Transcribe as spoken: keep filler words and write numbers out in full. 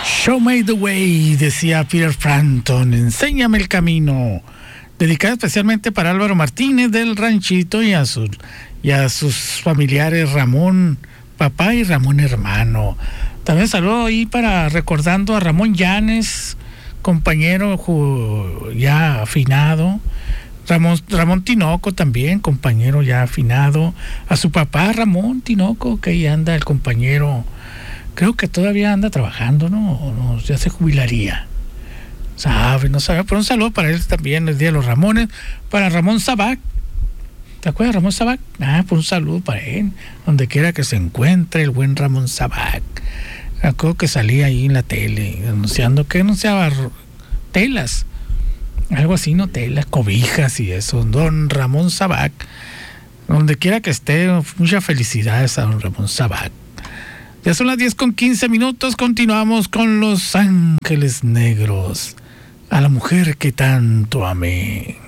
Show me the way, decía Peter Frampton, enséñame el camino. Dedicada especialmente para Álvaro Martínez del Ranchito y a, su, y a sus familiares Ramón papá y Ramón hermano. También saludo ahí para recordando a Ramón Llanes, compañero ya afinado. Ramón, Ramón Tinoco también, compañero ya afinado. A su papá Ramón Tinoco, que ahí anda el compañero. Creo que todavía anda trabajando, ¿no? O no, ya se jubilaría. Sabe, no sabe. Pero un saludo para él también, el Día de los Ramones. Para Ramón Sabac. ¿Te acuerdas de Ramón Sabac? Ah, pues un saludo para él. Donde quiera que se encuentre el buen Ramón Sabac. Me acuerdo que salía ahí en la tele anunciando que anunciaba telas. Algo así, ¿no? Telas, cobijas y eso. Don Ramón Sabac. Donde quiera que esté, muchas felicidades a don Ramón Sabac. Ya son las diez con quince minutos, continuamos con Los Ángeles Negros, a la mujer que tanto amé.